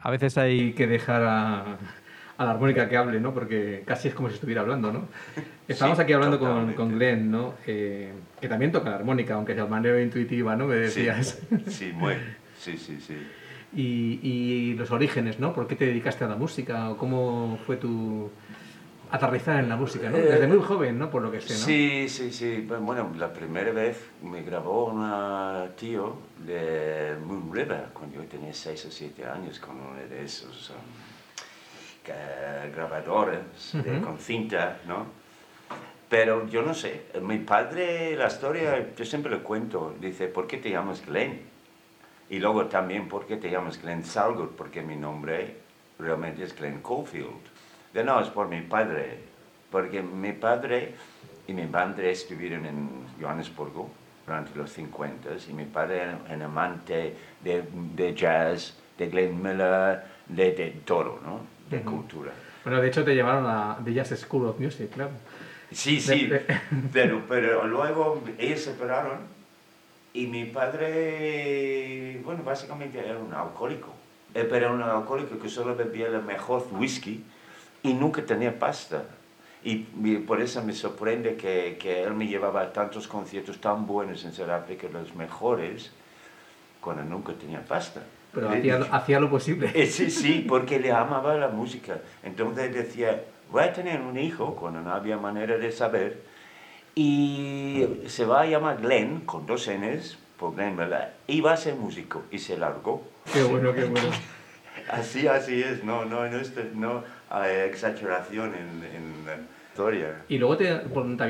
a veces hay que dejar a la armónica que hable, ¿no? Porque casi es como si estuviera hablando, ¿no? Estamos Sí, aquí hablando totalmente. con Glenn, ¿no? Que también toca la armónica, aunque sea de manera intuitiva, ¿no? Me Sí, decías. sí, muy. Sí, sí, sí. Y los orígenes, ¿no? ¿Por qué te dedicaste a la música? ¿O cómo fue tu aterrizar en la música, ¿no? Desde muy joven, ¿no? Por lo que sé, ¿no? Sí, sí, sí. Bueno, la primera vez me grabó un tío de Moon River cuando yo tenía 6 o 7 años con uno de esos grabadores con cinta, ¿no? Pero yo no sé, mi padre, la historia, yo siempre le cuento, dice, ¿por qué te llamas Glenn? Y luego también, ¿por qué te llamas Glenn Salgood? Porque mi nombre realmente es Glenn Caulfield. No, es por mi padre, porque mi padre y mi madre estuvieron en Johannesburgo durante los 50 y mi padre era un amante de jazz, de Glenn Miller, de todo, ¿no? De cultura. Bueno, de hecho te llevaron a The Jazz School of Music, claro. Sí, sí, pero luego ellos se separaron y mi padre, bueno, básicamente era un alcohólico. Pero era un alcohólico que solo bebía el mejor whisky y nunca tenía pasta. Y por eso me sorprende que él me llevaba a tantos conciertos tan buenos en Sudáfrica, los mejores, cuando nunca tenía pasta. Pero hacía lo posible. Sí, sí, porque le amaba la música. Entonces decía, voy a tener un hijo, cuando no había manera de saber, y se va a llamar Glenn, con 2 N's, por Glenn Miller, y va a ser músico. Y se largó. Qué bueno, qué bueno. Así es, no hay exageración en la historia. Y luego también